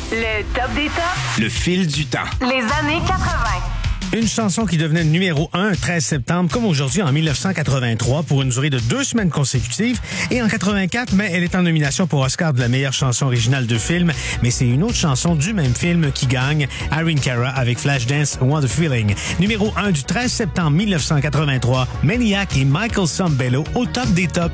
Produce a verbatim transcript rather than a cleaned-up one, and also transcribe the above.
Le top des tops. Le fil du temps. Les années quatre-vingt. Une chanson qui devenait numéro un le treize septembre, comme aujourd'hui en dix-neuf cent quatre-vingt-trois, pour une durée de deux semaines consécutives. Et en quatre-vingt-quatre, mais elle est en nomination pour Oscar de la meilleure chanson originale de film. Mais c'est une autre chanson du même film qui gagne, Irene Cara avec Flashdance, What a Feeling. Numéro un du treize septembre dix-neuf cent quatre-vingt-trois, Maniac et Michael Sambello au top des tops.